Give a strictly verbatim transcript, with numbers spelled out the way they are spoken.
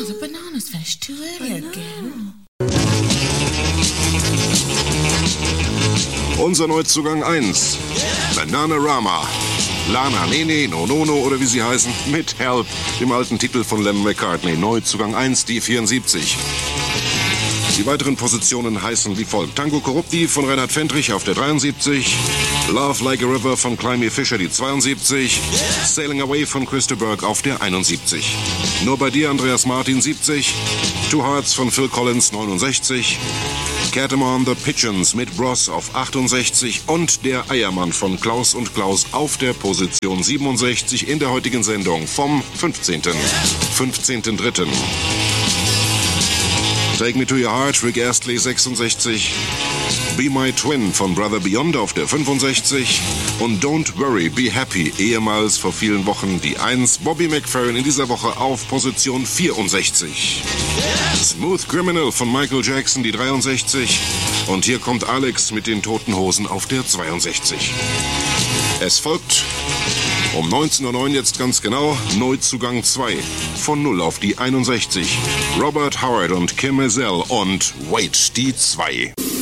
the banana's finished too early again. Unser Neuzugang eins. Bananarama. Lana Nene, No Nono oder wie sie heißen, mit Help, dem alten Titel von Lennon McCartney. Neuzugang eins, die vierundsiebzig. Die weiteren Positionen heißen wie folgt. Tango Corrupti von Reinhard Fendrich auf der dreiundsiebzig. Love Like a River von Climby Fisher, die zweiundsiebzig. Sailing Away von Christa Burke auf der einundsiebzig. Nur bei dir, Andreas Martin, siebzig. Two Hearts von Phil Collins, neunundsechzig. Catamount the Pigeons mit Bros auf achtundsechzig und der Eiermann von Klaus und Klaus auf der Position siebenundsechzig in der heutigen Sendung vom fünfzehnten dritten Take Me to Your Heart, Rick Astley, sechsundsechzig. Be My Twin von Brother Beyond auf der fünfundsechzig. Und Don't Worry, Be Happy, ehemals vor vielen Wochen die eins. Bobby McFerrin in dieser Woche auf Position vierundsechzig. Smooth Criminal von Michael Jackson, die dreiundsechzig. Und hier kommt Alex mit den Toten Hosen auf der zweiundsechzig. Es folgt um neunzehn Uhr neun jetzt ganz genau Neuzugang zwei. Von null auf die einundsechzig. Robert Howard und Kim Mazel und Wait, die zwei.